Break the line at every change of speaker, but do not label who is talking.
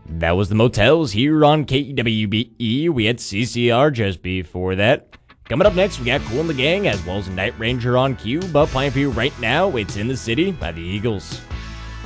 That was the Motels here on KWBE. We had CCR just before that. Coming up next, we got Kool and the Gang as well as Night Ranger on cue, but playing for you right now, it's In the City by the Eagles.